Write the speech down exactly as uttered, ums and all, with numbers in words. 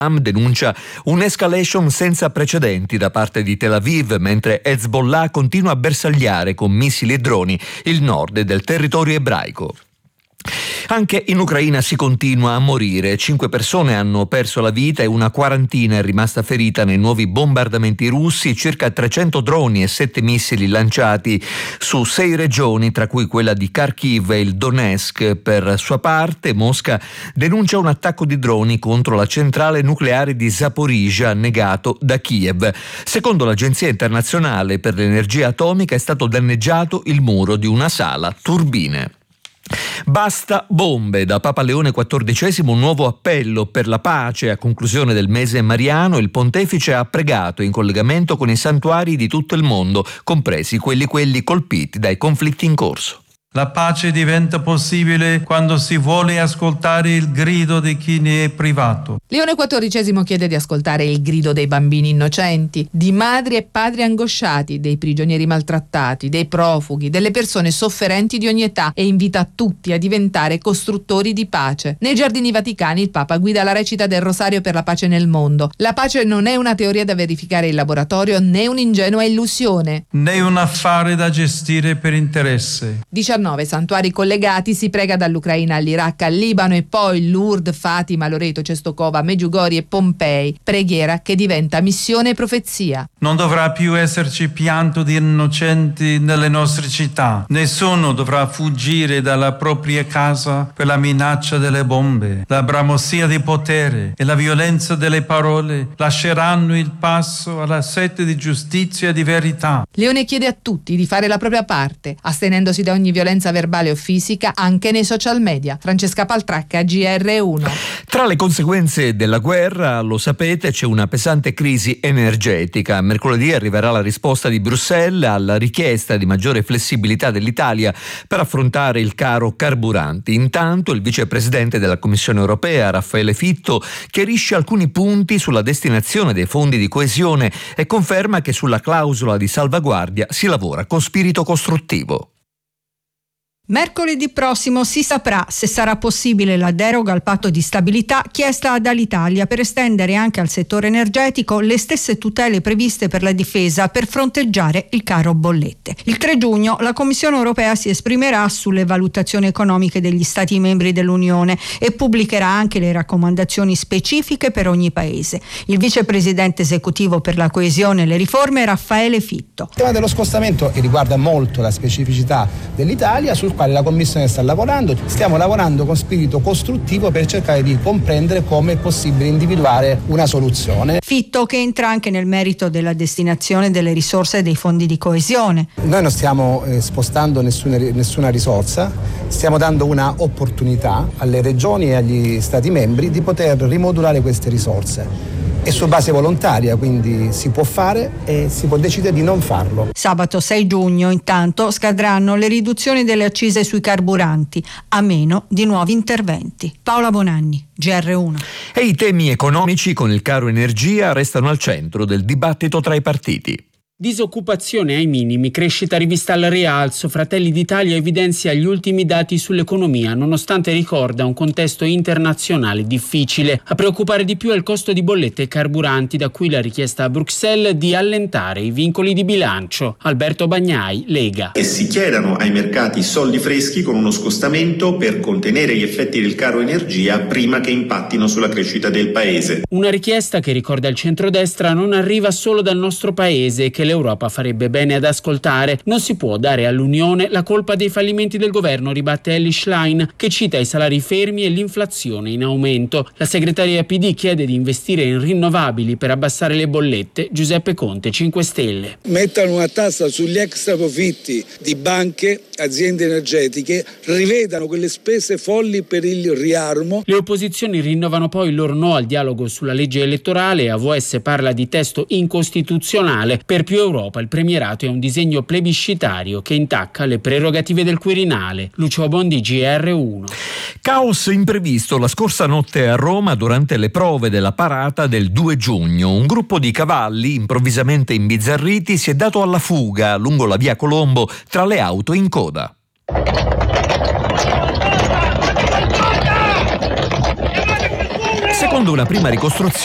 denuncia un'escalation senza precedenti da parte di Tel Aviv, mentre Hezbollah continua a bersagliare con missili e droni il nord del territorio ebraico. Anche in Ucraina si continua a morire. Cinque persone hanno perso la vita e una quarantina è rimasta ferita nei nuovi bombardamenti russi, circa trecento droni e sette missili lanciati su sei regioni, tra cui quella di Kharkiv e il Donetsk. Per sua parte, Mosca denuncia un attacco di droni contro la centrale nucleare di Zaporizhzhia, negato da Kiev. Secondo l'Agenzia internazionale per l'energia atomica è stato danneggiato il muro di una sala turbine. Basta bombe. Da Papa Leone quattordicesimo un nuovo appello per la pace. A conclusione del mese mariano il pontefice ha pregato in collegamento con i santuari di tutto il mondo, compresi quelli quelli colpiti dai conflitti in corso. La pace diventa possibile quando si vuole ascoltare il grido di chi ne è privato. Leone quattordicesimo chiede di ascoltare il grido dei bambini innocenti, di madri e padri angosciati, dei prigionieri maltrattati, dei profughi, delle persone sofferenti di ogni età e invita tutti a diventare costruttori di pace. Nei Giardini Vaticani il Papa guida la recita del Rosario per la pace nel mondo. La pace non è una teoria da verificare in laboratorio né un'ingenua illusione, né un affare da gestire per interesse. diciannove santuari collegati, si prega dall'Ucraina all'Iraq, al Libano e poi Lourdes, Fatima, Loreto, Cestokova, Medjugorje e Pompei. Preghiera che diventa missione e profezia. Non dovrà più esserci pianto di innocenti nelle nostre città. Nessuno dovrà fuggire dalla propria casa per la minaccia delle bombe. La bramosia di potere e la violenza delle parole lasceranno il passo alla sete di giustizia e di verità. Leone chiede a tutti di fare la propria parte, astenendosi da ogni violenza verbale o fisica anche nei social media. Francesca Paltracca, G R uno. Tra le conseguenze della guerra, lo sapete, c'è una pesante crisi energetica. Mercoledì arriverà la risposta di Bruxelles alla richiesta di maggiore flessibilità dell'Italia per affrontare il caro carburanti. Intanto il vicepresidente della Commissione europea, Raffaele Fitto, chiarisce alcuni punti sulla destinazione dei fondi di coesione e conferma che sulla clausola di salvaguardia si lavora con spirito costruttivo. Mercoledì prossimo si saprà se sarà possibile la deroga al patto di stabilità chiesta dall'Italia per estendere anche al settore energetico le stesse tutele previste per la difesa per fronteggiare il caro bollette. Il tre giugno la Commissione europea si esprimerà sulle valutazioni economiche degli Stati membri dell'Unione e pubblicherà anche le raccomandazioni specifiche per ogni paese. Il vicepresidente esecutivo per la coesione e le riforme Raffaele Fitto. Il tema dello scostamento riguarda molto la specificità dell'Italia, sul quale la Commissione sta lavorando. Stiamo lavorando con spirito costruttivo per cercare di comprendere come è possibile individuare una soluzione. Fitto che entra anche nel merito della destinazione delle risorse dei fondi di coesione. Noi non stiamo eh, spostando nessuna, nessuna risorsa, stiamo dando una opportunità alle regioni e agli Stati membri di poter rimodulare queste risorse. È su base volontaria, quindi si può fare e si può decidere di non farlo. Sabato sei giugno, intanto, scadranno le riduzioni delle accise sui carburanti, a meno di nuovi interventi. Paola Bonanni, G R uno. E i temi economici con il caro energia restano al centro del dibattito tra i partiti. Disoccupazione ai minimi, crescita rivista al rialzo. Fratelli d'Italia evidenzia gli ultimi dati sull'economia, nonostante ricorda un contesto internazionale difficile. A preoccupare di più è il costo di bollette e carburanti, da cui la richiesta a Bruxelles di allentare i vincoli di bilancio. Alberto Bagnai, Lega. E si chiedano ai mercati soldi freschi con uno scostamento per contenere gli effetti del caro energia prima che impattino sulla crescita del paese. Una richiesta che, ricorda il centrodestra, non arriva solo dal nostro paese e che l'Europa farebbe bene ad ascoltare. Non si può dare all'Unione la colpa dei fallimenti del governo, ribatte Elly Schlein, che cita i salari fermi e l'inflazione in aumento. La segretaria P D chiede di investire in rinnovabili per abbassare le bollette. Giuseppe Conte, cinque Stelle. Mettano una tassa sugli extra profitti di banche, aziende energetiche, rivedano quelle spese folli per il riarmo. Le opposizioni rinnovano poi il loro no al dialogo sulla legge elettorale. A V S parla di testo incostituzionale. Per più Europa il premierato è un disegno plebiscitario che intacca le prerogative del Quirinale. Lucio Bondi, G R uno. Caos imprevisto la scorsa notte a Roma durante le prove della parata del due giugno. Un gruppo di cavalli, improvvisamente imbizzarriti, si è dato alla fuga lungo la via Colombo tra le auto in coda. Secondo una prima ricostruzione